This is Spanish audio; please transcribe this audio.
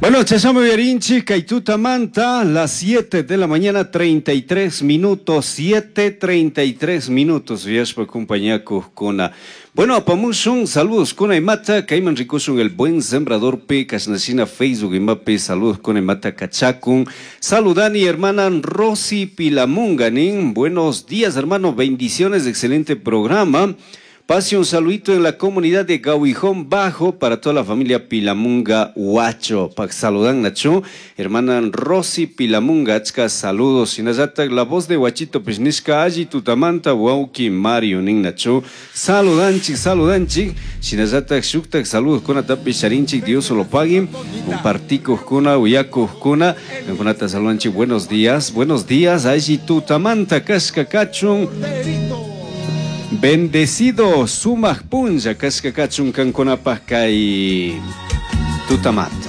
Bueno, Chasame Viarinchi, Kaituta Manta, las 7 de la mañana, 33 minutos, 7:33 minutos, Viashpa compañía Cuscona. Bueno, Pamushun, saludos con Aymata, Caiman Ricosun, el buen sembrador P, Casnacina Facebook, Mape, saludos con Aymata Cachacun, saludani hermana Rosy Pilamunganin, buenos días hermano, bendiciones, excelente programa. Pase un saludito en la comunidad de Gauijón Bajo para toda la familia Pilamunga Huacho. Para saludan Nacho, hermana Rosy Pilamunga, saludos. Sinazata, la voz de Huachito Pisnisca, allí tutamanta, Wauki Mario Nin Nacho. Saludanchik. Sinazata, Shuktak, saludos con Atapi Sharinchik, Dios lo pague. Un partico con Uyako Kuna. Enconata saludanchik, buenos días, allí tutamanta, Casca Cachun. Bendecido Sumak Punja Cascacachun Canconapasca y Tutamat.